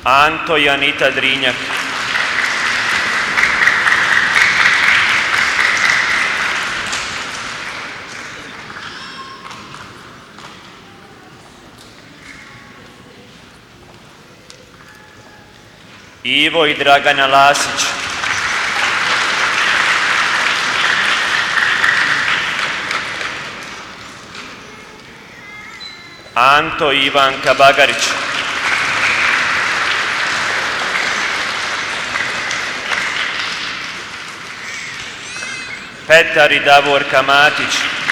Anto i Anita Drinjak, Ivo i Dragana Lasić, Anto i Ivanka Bagarić, Petar i Davorka Matić,